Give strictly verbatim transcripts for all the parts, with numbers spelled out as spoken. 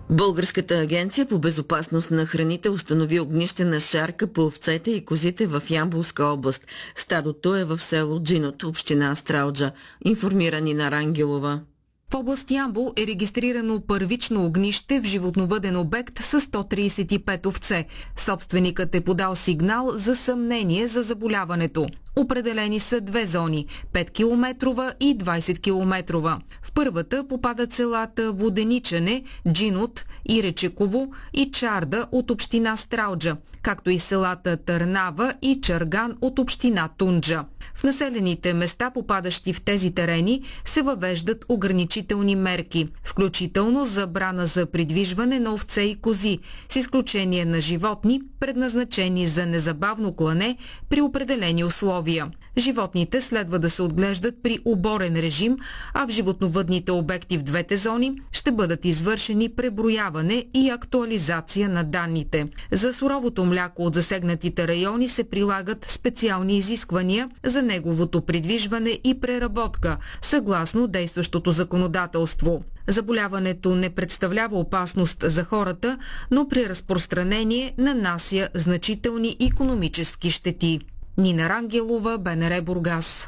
Българската агенция по безопасност на храните установи огнище на шарка по овцете и козите в Ямболска област. Стадото е в село Джинот, община Стралджа. Информира Нина Рангелова. В област Ямбол е регистрирано първично огнище в животновъден обект с сто тридесет и пет овце. Собственикът е подал сигнал за съмнение за заболяването. Определени са две зони – пет километрова и двадесет километрова. В първата попадат селата Воденичане, Джинот, Иречеково и Чарда от община Стралджа, както и селата Търнава и Чарган от община Тунджа. В населените места, попадащи в тези терени, се въвеждат ограничителни мерки, включително забрана за придвижване на овце и кози, с изключение на животни, предназначени за незабавно клане при определени условия. Животните следва да се отглеждат при оборен режим, а в животновъдните обекти в двете зони ще бъдат извършени преброяване и актуализация на данните. За суровото мляко от засегнатите райони се прилагат специални изисквания за неговото придвижване и преработка, съгласно действащото законодателство. Заболяването не представлява опасност за хората, но при разпространение нанася значителни икономически щети. Нина Рангелова, БНР Бургас.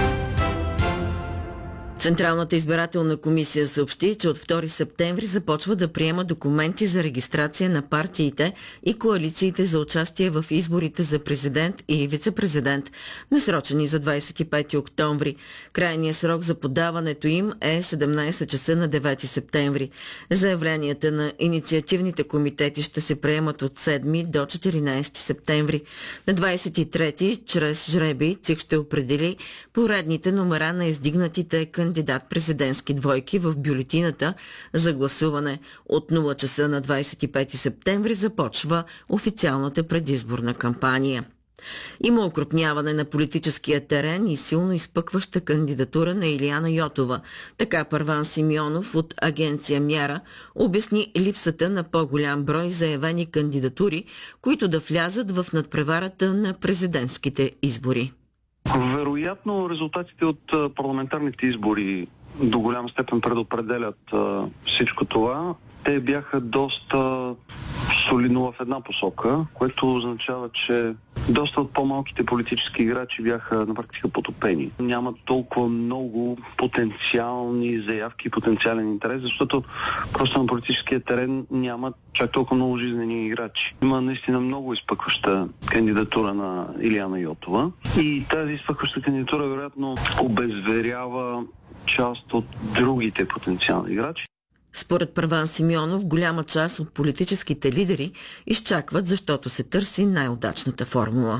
Централната избирателна комисия съобщи, че от втори септември започва да приема документи за регистрация на партиите и коалициите за участие в изборите за президент и вице-президент, насрочени за двадесет и пети октомври. Крайният срок за подаването им е седемнадесет часа на девети септември. Заявленията на инициативните комитети ще се приемат от седми до четиринадесети септември. На двадесет и трети, чрез жребий, ЦИК ще определи поредните номера на издигнатите кандидати кандидат-президентски двойки в бюлетината за гласуване. От нула часа на двадесет и пети септември започва официалната предизборна кампания. Има укрупняване на политическия терен и силно изпъкваща кандидатура на Илияна Йотова. Така Първан Симеонов от агенция Мяра обясни липсата на по-голям брой заявени кандидатури, които да влязат в надпреварата на президентските избори. Вероятно резултатите от парламентарните избори до голяма степен предопределят а, всичко това. Те бяха доста солидно в една посока, което означава, че доста от по-малките политически играчи бяха на практика потопени. Няма толкова много потенциални заявки и потенциален интерес, защото просто на политическия терен няма чак толкова много жизнени играчи. Има наистина много изпъкваща кандидатура на Илияна Йотова и тази изпъкваща кандидатура вероятно обезверява част от другите потенциални играчи. Според Първан Симеонов, голяма част от политическите лидери изчакват, защото се търси най-удачната формула.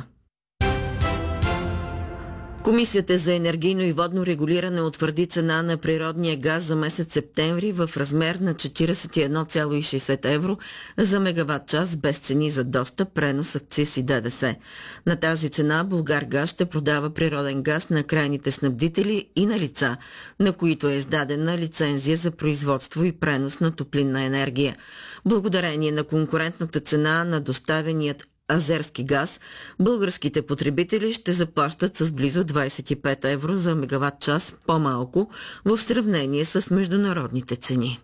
Комисията за енергийно и водно регулиране утвърди цена на природния газ за месец септември в размер на четиридесет и едно цяло и шестдесет евро за мегаватт час без цени за достъп, пренос, акциз и ДДС. На тази цена Булгаргаз ще продава природен газ на крайните снабдители и на лица, на които е издадена лицензия за производство и пренос на топлинна енергия. Благодарение на конкурентната цена на доставеният азерски газ, българските потребители ще заплащат с близо двадесет и пет евро за мегаватт час по-малко в сравнение с международните цени.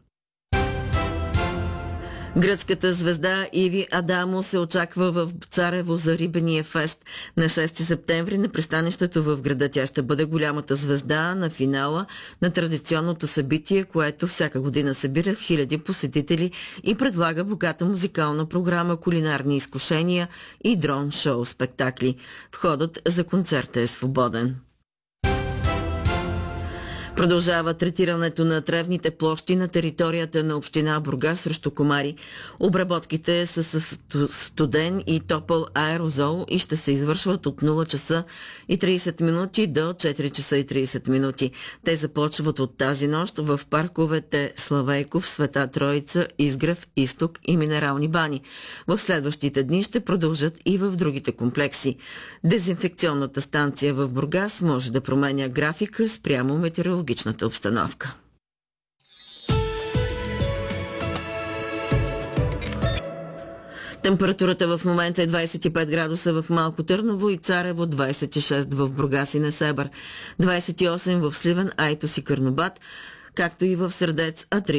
Гръцката звезда Иви Адамо се очаква в Царево за Рибения фест. На шести септември на пристанището в града тя ще бъде голямата звезда на финала на традиционното събитие, което всяка година събира хиляди посетители и предлага богата музикална програма, кулинарни изкушения и дрон-шоу спектакли. Входът за концерта е свободен. Продължава третирането на тревните площи на територията на община Бургас срещу комари. Обработките са с студен и топъл аерозол и ще се извършват от нула часа и тридесет минути до четири часа и тридесет минути. Те започват от тази нощ в парковете Славейков, Света Троица, Изгрев, Изток и Минерални бани. В следващите дни ще продължат и в другите комплекси. Дезинфекционната станция в Бургас може да променя графика спрямо метеорологията. Логичната обстановка. Температурата в момента е двадесет и пет градуса в Малко Търново и Царево, двадесет и шест в Бургас и Несебър, двадесет и осем в Сливен, Айтос и Карнобат, както и в Средец, а